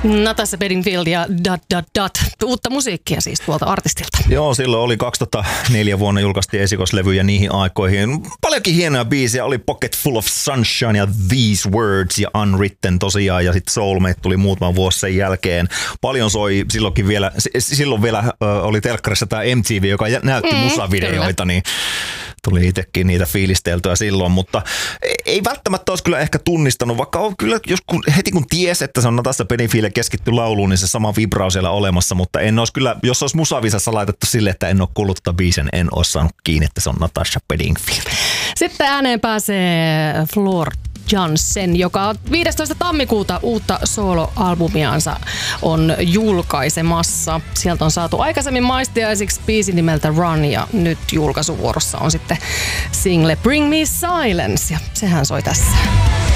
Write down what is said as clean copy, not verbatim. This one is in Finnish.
Natasha Bedingfield ja Uutta musiikkia siis tuolta artistilta. Joo, silloin oli 2004 vuonna julkaistiin esikoislevyjä niihin aikoihin. Paljonkin hienoja biisejä. Oli Pocket Full of Sunshine ja These Words ja Unwritten tosiaan. Ja sitten Soulmate tuli muutaman vuosi sen jälkeen. Paljon soi silloin vielä oli telkkarissa tämä MTV, joka näytti musavideoita, niin tuli itsekin niitä fiilisteltyä silloin, mutta ei välttämättä olisi kyllä ehkä tunnistanut, vaikka on kyllä heti kun ties, että se on Natasha Bedingfield keskitty lauluun, niin se sama vibra on siellä olemassa, mutta en olisi kyllä, jos olisi musavisassa laitettu sille, että en ole kuullut biisen, en ole saanut kiinni, että se on Natasha Bedingfield. Sitten ääneen pääsee Floor Jansen, joka 15. tammikuuta uutta soloalbumiansa on julkaisemassa. Sieltä on saatu aikaisemmin maistiaisiksi biisi nimeltä Run ja nyt julkaisuvuorossa on sitten single Bring Me Silence ja sehän soi tässä.